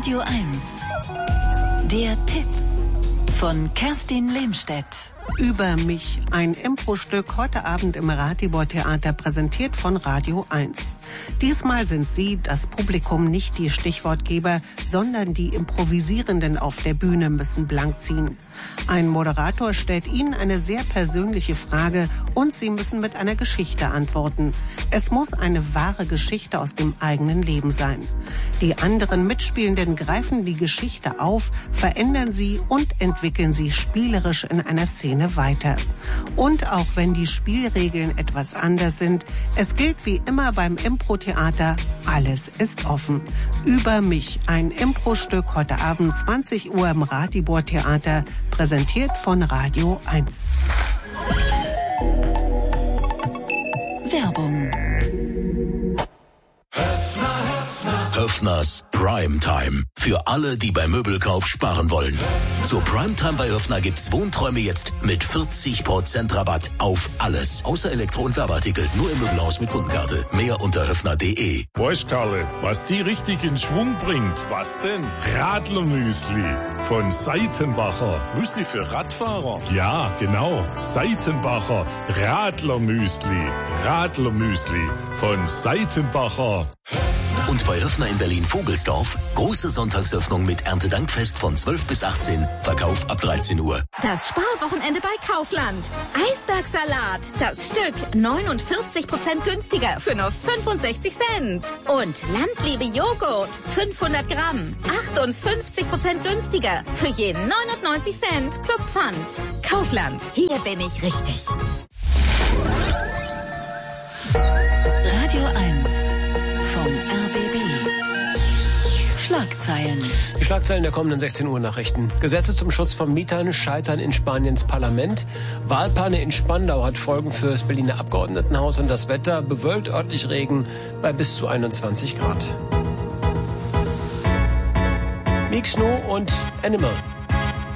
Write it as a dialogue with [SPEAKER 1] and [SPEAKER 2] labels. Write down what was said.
[SPEAKER 1] Radio 1. Der Tipp von Kerstin Lehmstedt.
[SPEAKER 2] Über mich, ein Impro-Stück heute Abend im Ratibor-Theater, präsentiert von Radio 1. Diesmal sind Sie, das Publikum, nicht die Stichwortgeber, sondern die Improvisierenden auf der Bühne müssen blank ziehen. Ein Moderator stellt Ihnen eine sehr persönliche Frage und Sie müssen mit einer Geschichte antworten. Es muss eine wahre Geschichte aus dem eigenen Leben sein. Die anderen Mitspielenden greifen die Geschichte auf, verändern sie und entwickeln sie spielerisch in einer Szene weiter. Und auch wenn die Spielregeln etwas anders sind, es gilt wie immer beim Impro-Theater, alles ist offen. Über mich, ein Impro-Stück heute Abend 20 Uhr im Ratibor-Theater, präsentiert von Radio 1.
[SPEAKER 1] Werbung.
[SPEAKER 3] Höffners Primetime. Für alle, die beim Möbelkauf sparen wollen. Zur Primetime bei Höffner gibt's Wohnträume jetzt mit 40% Rabatt auf alles. Außer Elektro- und Werbeartikel. Nur im Möbelhaus mit Kundenkarte. Mehr unter höffner.de.
[SPEAKER 4] Weißt, Karle, was die richtig in Schwung bringt? Was denn? Radlermüsli von Seitenbacher. Müsli für Radfahrer? Ja, genau. Seitenbacher Radlermüsli. Radlermüsli von Seitenbacher.
[SPEAKER 3] Und bei Höffner in Berlin-Vogelsdorf, große Sonntagsöffnung mit Erntedankfest von 12 bis 18, Verkauf ab 13 Uhr.
[SPEAKER 5] Das Sparwochenende bei Kaufland. Eisbergsalat, das Stück 49% günstiger für nur 65 Cent. Und Landliebe Joghurt, 500 Gramm, 58% günstiger für je 99 Cent plus Pfand. Kaufland, hier bin ich richtig.
[SPEAKER 1] Radio 1 vom RBB. Schlagzeilen.
[SPEAKER 6] Die Schlagzeilen der kommenden 16 Uhr Nachrichten. Gesetze zum Schutz von Mietern scheitern in Spaniens Parlament. Wahlpanne in Spandau hat Folgen für das Berliner Abgeordnetenhaus und das Wetter bewölkt, örtlich Regen bei bis zu 21 Grad. Meek Snow und Animal.